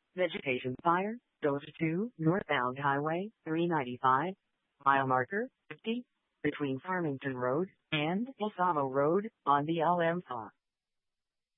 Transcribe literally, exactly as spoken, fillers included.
Vegetation fire, goes to northbound Highway three ninety-five, mile marker fifty, between Farmington Road and Osamo Road on the Al-Amfa.